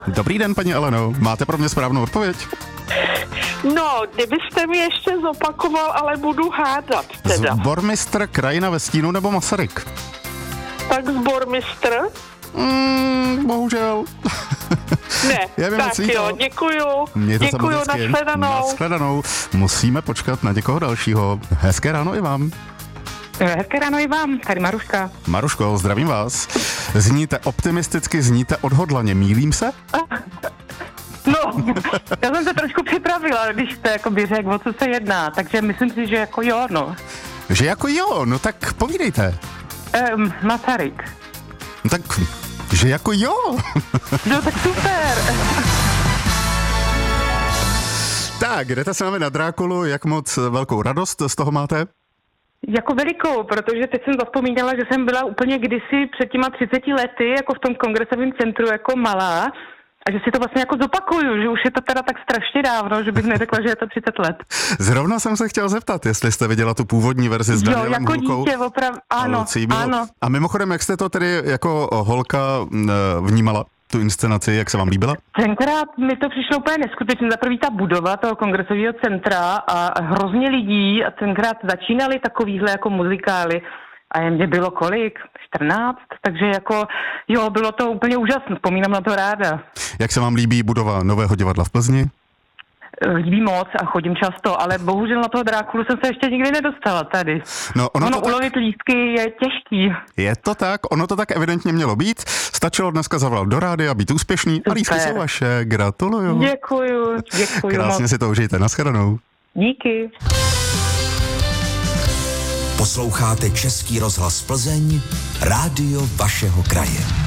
Dobrý den, paní Eleno. Máte pro mě správnou odpověď? No, kdybyste mi ještě zopakoval, ale budu hádat teda. Zbormistr, Krajina ve stínu nebo Masaryk? Tak zbormistr? Bohužel. Ne, tak jo, děkuju. Děkuju, nashledanou. Musíme počkat na někoho dalšího. Hezké ráno i vám. Hezké ráno i vám, tady Maruška. Maruško, zdravím vás. Zníte optimisticky, zníte odhodlaně. Mýlím se? No, já jsem se trošku připravila, když jste jakoby řekl, o co se jedná, takže myslím si, že jako jo, no. Že jako jo, no tak povídejte. Masaryk. No tak, že jako jo. No tak super. Tak, jdete s námi na Drákulu, jak moc velkou radost z toho máte? Jako velikou, protože teď jsem zapomínala, že jsem byla úplně kdysi před těma 30 lety, jako v tom kongresovém centru, jako malá, a že si to vlastně jako zopakuju, že už je to teda tak strašně dávno, že bych neřekla, že je to 30 let. Zrovna jsem se chtěl zeptat, jestli jste viděla tu původní verzi s Danielem jako Hulkou. dítě, opravdu, ano. A mimochodem, jak jste to tedy jako holka vnímala, tu inscenaci, jak se vám líbila? Tenkrát mi to přišlo úplně neskutečně. Za první ta budova toho kongresového centra a hrozně lidí a tenkrát začínali takovýhle jako muzikály a jen mě bylo kolik? 14, takže jako jo, bylo to úplně úžasné, vzpomínám na to ráda. Jak se vám líbí budova Nového divadla v Plzni? Líbí moc a chodím často, ale bohužel na toho Drákulu jsem se ještě nikdy nedostala tady. No, ono ulovit lístky je těžký. Je to tak, ono to tak evidentně mělo být. Stačilo dneska zavolat do rádia, být úspěšný. Super. A lístky jsou vaše, gratuluju. Děkuju Krásně moc. si to užijte, nashledanou. Díky. Posloucháte Český rozhlas Plzeň, rádio vašeho kraje.